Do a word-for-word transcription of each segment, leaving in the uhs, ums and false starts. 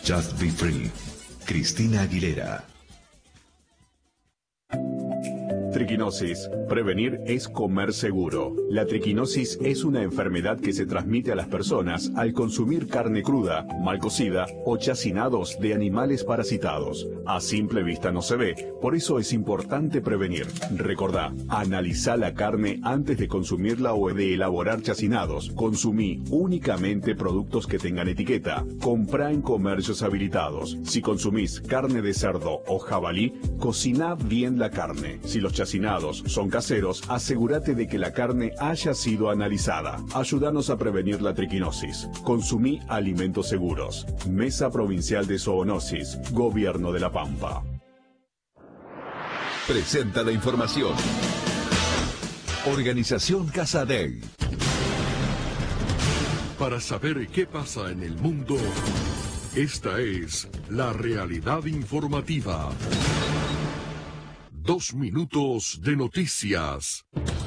Just Be Free. Cristina Aguilera. Triquinosis. Prevenir es comer seguro. La triquinosis es una enfermedad que se transmite a las personas al consumir carne cruda, mal cocida o chacinados de animales parasitados. A simple vista no se ve, por eso es importante prevenir. Recordá, analizá la carne antes de consumirla o de elaborar chacinados. Consumí únicamente productos que tengan etiqueta. Comprá en comercios habilitados. Si consumís carne de cerdo o jabalí, cociná bien la carne. Si los chacinados son caseros, asegúrate de que la carne haya sido analizada. Ayúdanos a prevenir la triquinosis. Consumí alimentos seguros. Mesa Provincial de Zoonosis. Gobierno de La Pampa. Presenta la información. Organización Casa Dei. Para saber qué pasa en el mundo, esta es la realidad informativa. Dos minutos de noticias.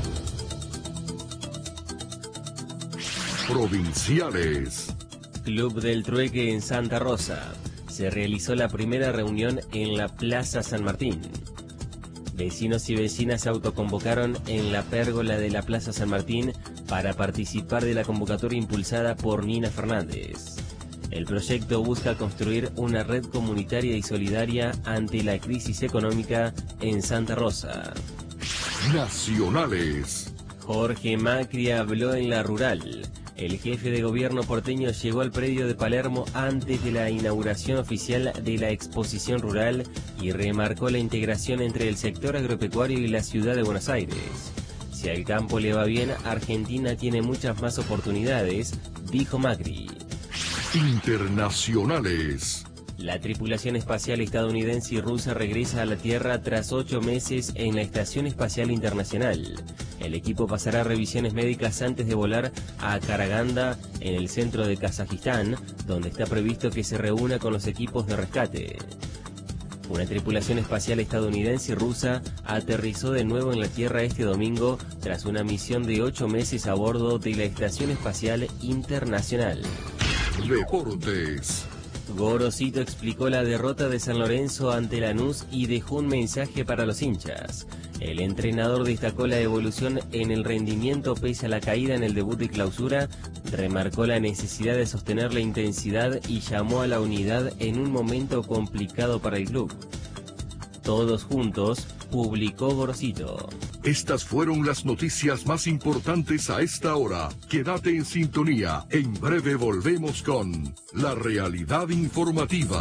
Provinciales. Club del Trueque en Santa Rosa. Se realizó la primera reunión en la Plaza San Martín. Vecinos y vecinas se autoconvocaron en la pérgola de la Plaza San Martín para participar de la convocatoria impulsada por Nina Fernández. El proyecto busca construir una red comunitaria y solidaria ante la crisis económica en Santa Rosa. Nacionales. Jorge Macri habló en La Rural. El jefe de gobierno porteño llegó al predio de Palermo antes de la inauguración oficial de la exposición rural y remarcó la integración entre el sector agropecuario y la ciudad de Buenos Aires. Si al campo le va bien, Argentina tiene muchas más oportunidades, dijo Macri. Internacionales. La tripulación espacial estadounidense y rusa regresa a la Tierra tras ocho meses en la Estación Espacial Internacional. El equipo pasará revisiones médicas antes de volar a Karaganda, en el centro de Kazajistán, donde está previsto que se reúna con los equipos de rescate. Una tripulación espacial estadounidense y rusa aterrizó de nuevo en la Tierra este domingo tras una misión de ocho meses a bordo de la Estación Espacial Internacional. Deportes. Gorosito explicó la derrota de San Lorenzo ante Lanús y dejó un mensaje para los hinchas. El entrenador destacó la evolución en el rendimiento pese a la caída en el debut de clausura, remarcó la necesidad de sostener la intensidad y llamó a la unidad en un momento complicado para el club. Todos juntos, publicó Gorosito. Estas fueron las noticias más importantes a esta hora. Quédate en sintonía. En breve volvemos con La Realidad Informativa.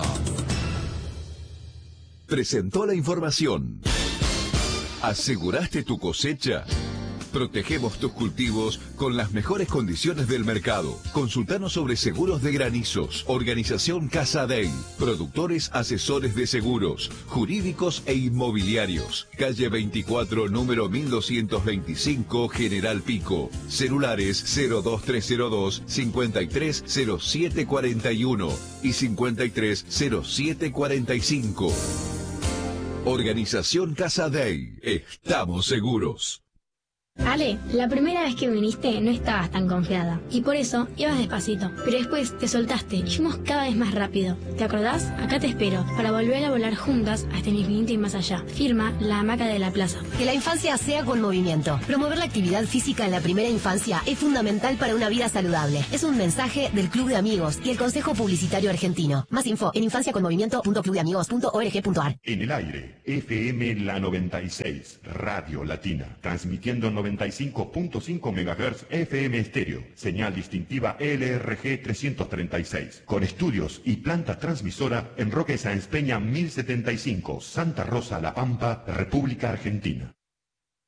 Presentó la información. ¿Aseguraste tu cosecha? Protegemos tus cultivos con las mejores condiciones del mercado. Consultanos sobre seguros de granizos. Organización Casa Dei. Productores asesores de seguros, jurídicos e inmobiliarios. Calle veinticuatro, número mil doscientos veinticinco, General Pico. Celulares cero dos tres cero dos, cincuenta y tres cero siete cuarenta y uno y cincuenta y tres cero siete cuarenta y cinco. Organización Casa Dei. Estamos seguros. Ale, la primera vez que viniste no estabas tan confiada y por eso ibas despacito, pero después te soltaste y fuimos cada vez más rápido. ¿Te acordás? Acá te espero para volver a volar juntas hasta el infinito y más allá. Firma La Hamaca de la Plaza. Que la infancia sea con movimiento. Promover la actividad física en la primera infancia es fundamental para una vida saludable. Es un mensaje del Club de Amigos y el Consejo Publicitario Argentino. Más info en infancia con movimiento punto club de amigos punto org punto ar. En el aire, F M La noventa y seis, Radio Latina, transmitiendo noventa y cinco punto cinco megahertz F M estéreo, señal distintiva L R G trescientos treinta y seis, con estudios y planta transmisora en Roque Sáenz Peña mil setenta y cinco, Santa Rosa, La Pampa, República Argentina.